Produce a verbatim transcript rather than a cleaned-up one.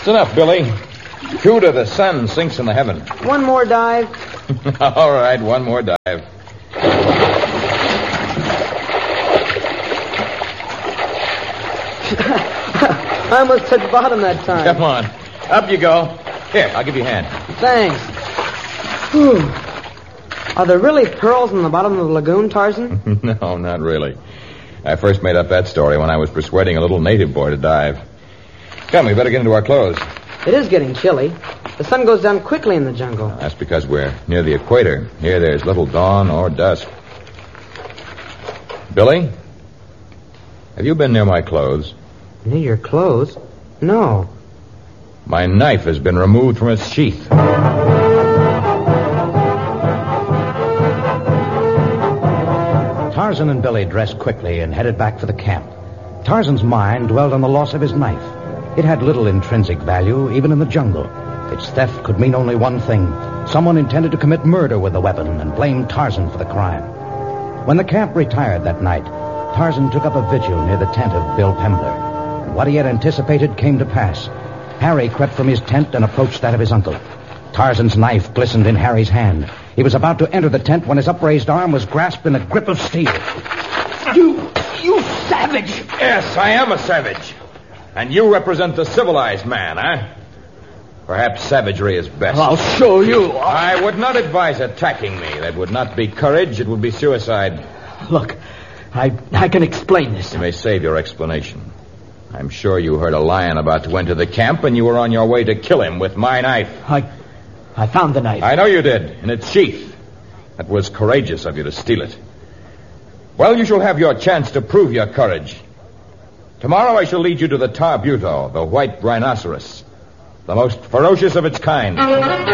It's enough, Billy. Two to the sun sinks in the heaven. One more dive. All right, one more dive. I almost touched bottom that time. Come on. Up you go. Here, I'll give you a hand. Thanks. Whew. Are there really pearls in the bottom of the lagoon, Tarzan? No, not really. I first made up that story when I was persuading a little native boy to dive. Come, we better get into our clothes. It is getting chilly. The sun goes down quickly in the jungle. That's because we're near the equator. Here there's little dawn or dusk. Billy? Have you been near my clothes? Near your clothes? No. My knife has been removed from its sheath. Tarzan and Billy dressed quickly and headed back for the camp. Tarzan's mind dwelled on the loss of his knife. It had little intrinsic value, even in the jungle. Its theft could mean only one thing. Someone intended to commit murder with the weapon and blamed Tarzan for the crime. When the camp retired that night, Tarzan took up a vigil near the tent of Bill Pembler. And what he had anticipated came to pass. Harry crept from his tent and approached that of his uncle. Tarzan's knife glistened in Harry's hand. He was about to enter the tent when his upraised arm was grasped in a grip of steel. You, you savage! Yes, I am a savage. And you represent the civilized man, huh? Perhaps savagery is best. I'll show you. I would not advise attacking me. That would not be courage. It would be suicide. Look, I, I can explain this. You may save your explanation. I'm sure you heard a lion about to enter the camp, and you were on your way to kill him with my knife. I, I found the knife. I know you did, in its sheath. That was courageous of you to steal it. Well, you shall have your chance to prove your courage. Tomorrow I shall lead you to the Tarbuto, the white rhinoceros, the most ferocious of its kind.